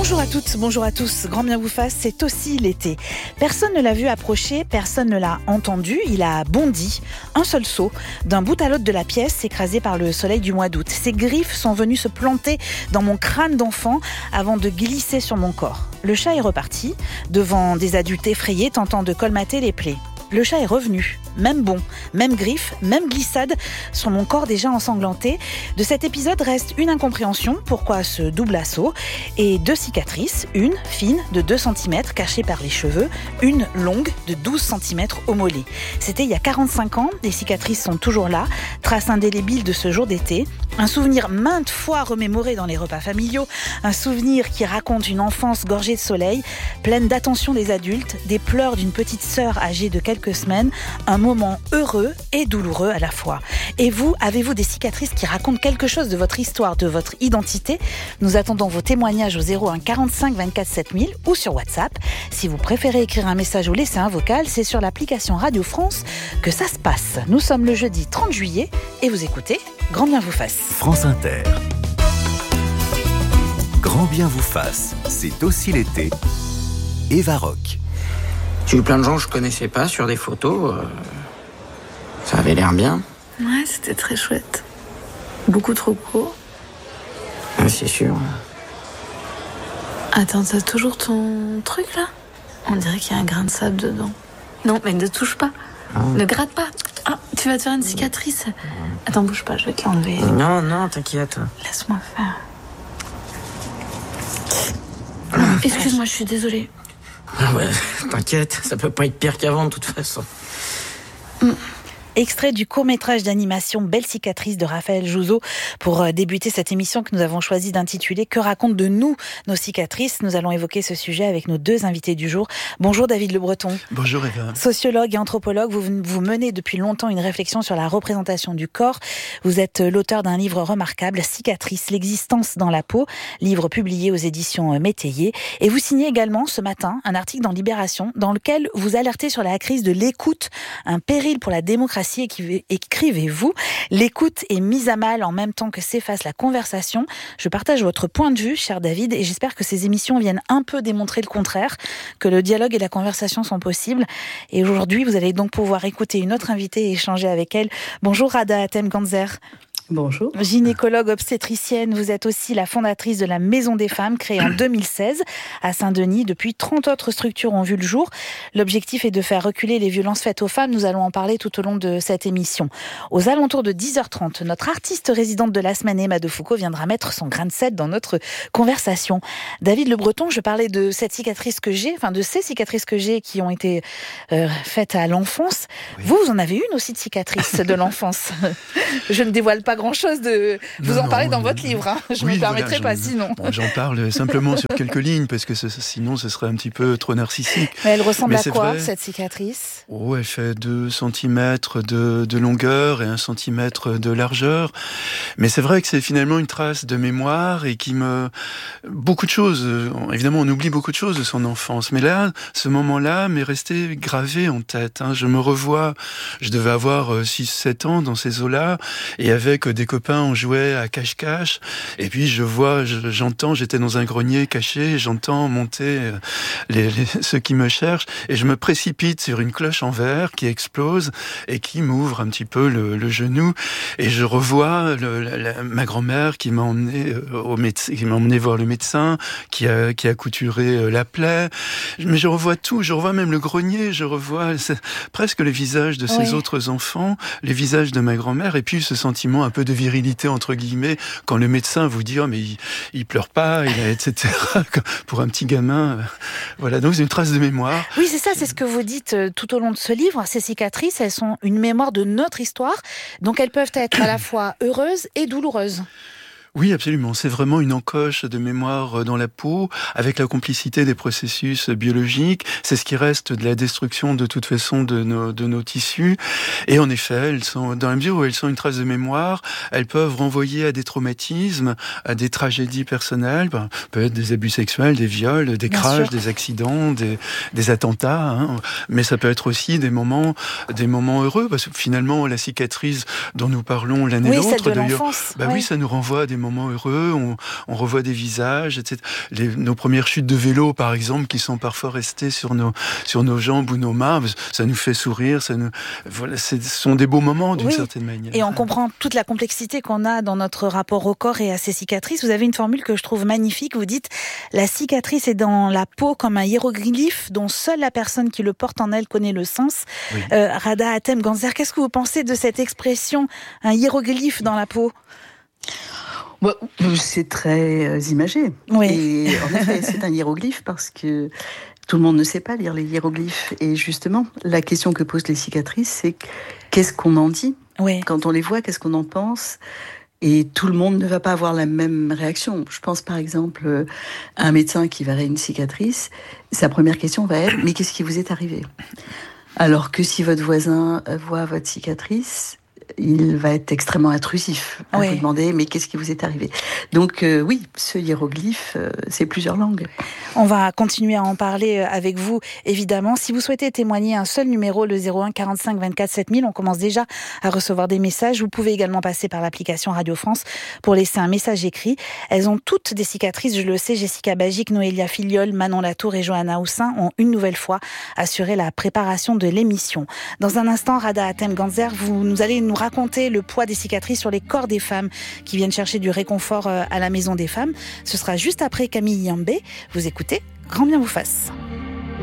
Bonjour à toutes, bonjour à tous, grand bien vous fasse, c'est aussi l'été. Personne ne l'a vu approcher, personne ne l'a entendu, il a bondi, un seul saut, d'un bout à l'autre de la pièce, écrasé par le soleil du mois d'août. Ses griffes sont venues se planter dans mon crâne d'enfant avant de glisser sur mon corps. Le chat est reparti, devant des adultes effrayés tentant de colmater les plaies. Le chat est revenu, même bond, même griffe, même glissade sur mon corps déjà ensanglanté. De cet épisode reste une incompréhension, pourquoi ce double assaut, et 2 cicatrices, une fine de 2 cm cachée par les cheveux, une longue de 12 cm au mollet. C'était il y a 45 ans, les cicatrices sont toujours là, trace indélébile de ce jour d'été, un souvenir maintes fois remémoré dans les repas familiaux, un souvenir qui raconte une enfance gorgée de soleil, pleine d'attention des adultes, des pleurs d'une petite sœur âgée de quelques semaines, un moment heureux et douloureux à la fois. Et vous, avez-vous des cicatrices qui racontent quelque chose de votre histoire, de votre identité ? Nous attendons vos témoignages au 01 45 24 7000 ou sur WhatsApp. Si vous préférez écrire un message ou laisser un vocal, c'est sur l'application Radio France que ça se passe. Nous sommes le jeudi 30 juillet et vous écoutez Grand bien vous fasse. France Inter. Grand bien vous fasse, c'est aussi l'été. Eva Rock. J'ai eu plein de gens que je connaissais pas sur des photos. Ça avait l'air bien. Ouais, c'était très chouette. Beaucoup trop court. Ah, c'est sûr. Attends, t'as toujours ton truc là ? On dirait qu'il y a un grain de sable dedans. Non, mais ne touche pas. Ne gratte pas. Ah, tu vas te faire une cicatrice. Attends, bouge pas, je vais te l'enlever. Non, t'inquiète. Laisse-moi faire. Excuse-moi, je suis désolée. Ah ouais, t'inquiète, ça peut pas être pire qu'avant de toute façon. Extrait du court-métrage d'animation Belle cicatrice de Raphaël Jouzeau pour débuter cette émission que nous avons choisi d'intituler Que racontent de nous nos cicatrices ? Nous allons évoquer ce sujet avec nos 2 invités du jour. Bonjour David Le Breton. Bonjour Eva. Sociologue et anthropologue, vous menez depuis longtemps une réflexion sur la représentation du corps. Vous êtes l'auteur d'un livre remarquable, Cicatrices, l'existence dans la peau, livre publié aux éditions Métayer. Et vous signez également ce matin un article dans Libération dans lequel vous alertez sur la crise de l'écoute, un péril pour la démocratie. Écrivez-vous, l'écoute est mise à mal en même temps que s'efface la conversation. Je partage votre point de vue, cher David, et j'espère que ces émissions viennent un peu démontrer le contraire, que le dialogue et la conversation sont possibles. Et aujourd'hui, vous allez donc pouvoir écouter une autre invitée et échanger avec elle. Bonjour Rada Hatem-Ganzer. Bonjour. Gynécologue obstétricienne, vous êtes aussi la fondatrice de la Maison des Femmes, créée en 2016 à Saint-Denis. Depuis, 30 autres structures ont vu le jour. L'objectif est de faire reculer les violences faites aux femmes. Nous allons en parler tout au long de cette émission. Aux alentours de 10h30, notre artiste résidente de la semaine, Emma Defoucauld, viendra mettre son grain de sel dans notre conversation. David Le Breton, je parlais de cette cicatrice que j'ai, de ces cicatrices que j'ai qui ont été faites à l'enfance. Oui. Vous en avez une aussi de cicatrice de l'enfance. Je ne dévoile pas grand-chose de vous en parler dans votre livre. Je ne me permettrai pas sinon. J'en parle simplement sur quelques lignes parce que sinon ce serait un petit peu trop narcissique. Mais elle ressemble à quoi, cette cicatrice ? Elle fait 2 cm de longueur et 1 cm de largeur. Mais c'est vrai que c'est finalement une trace de mémoire et beaucoup de choses, évidemment on oublie beaucoup de choses de son enfance. Mais là, ce moment-là m'est resté gravé en tête. Je me revois, je devais avoir 6-7 ans dans ces eaux-là et avec des copains, on jouait à cache-cache, et puis j'entends, j'étais dans un grenier caché, j'entends monter ceux qui me cherchent, et je me précipite sur une cloche en verre qui explose, et qui m'ouvre un petit peu le genou, et je revois ma grand-mère qui m'a emmené qui m'a emmené voir le médecin, qui a couturé la plaie, mais je revois tout, je revois même le grenier, je revois presque les visages de ces autres enfants, les visages de ma grand-mère, et puis ce sentiment un peu de virilité entre guillemets quand le médecin vous dit mais il pleure pas, etc. Pour un petit gamin, voilà, donc c'est une trace de mémoire. Oui, c'est ça, c'est ce que vous dites tout au long de ce livre. Ces cicatrices, elles sont une mémoire de notre histoire, donc elles peuvent être à la fois heureuses et douloureuses. Oui, absolument. C'est vraiment une encoche de mémoire dans la peau, avec la complicité des processus biologiques. C'est ce qui reste de la destruction, de toute façon, de nos tissus. Et en effet, elles sont, dans la mesure où elles sont une trace de mémoire, elles peuvent renvoyer à des traumatismes, à des tragédies personnelles, peut-être des abus sexuels, des viols, des crashs, des accidents, des attentats, mais ça peut être aussi des moments heureux, parce que finalement, la cicatrice dont nous parlons l'un et l'autre, celle de d'ailleurs, l'enfance. Oui, ça nous renvoie à des moments heureux, on revoit des visages, etc. Nos premières chutes de vélo, par exemple, qui sont parfois restées sur nos jambes ou nos mains, ça nous fait sourire, voilà, ce sont des beaux moments d'une certaine manière. Et on comprend toute la complexité qu'on a dans notre rapport au corps et à ses cicatrices. Vous avez une formule que je trouve magnifique. Vous dites « La cicatrice est dans la peau comme un hiéroglyphe dont seule la personne qui le porte en elle connaît le sens. Oui. » Rada Hatem-Ganzer, qu'est-ce que vous pensez de cette expression « un hiéroglyphe dans la peau » ? C'est très imagé. Oui. Et en effet, c'est un hiéroglyphe parce que tout le monde ne sait pas lire les hiéroglyphes. Et justement, la question que posent les cicatrices, c'est qu'est-ce qu'on en dit ? Oui. Quand on les voit, qu'est-ce qu'on en pense ? Et tout le monde ne va pas avoir la même réaction. Je pense par exemple à un médecin qui verrait une cicatrice. Sa première question va être « Mais qu'est-ce qui vous est arrivé ?» Alors que si votre voisin voit votre cicatrice, il va être extrêmement intrusif à vous demander « Mais qu'est-ce qui vous est arrivé ?» Donc oui, ce hiéroglyphe, c'est plusieurs langues. On va continuer à en parler avec vous, évidemment. Si vous souhaitez témoigner, un seul numéro, le 01 45 24 7000. On commence déjà à recevoir des messages. Vous pouvez également passer par l'application Radio France pour laisser un message écrit. Elles ont toutes des cicatrices, je le sais. Jessica Bagic, Noélia Filiol, Manon Latour et Johanna Houssin ont une nouvelle fois assuré la préparation de l'émission. Dans un instant, Rada Hatem-Ganzer, vous allez nous raconter le poids des cicatrices sur les corps des femmes qui viennent chercher du réconfort à la Maison des Femmes. Ce sera juste après Camille Yambé. Vous écoutez Grand bien vous fasse.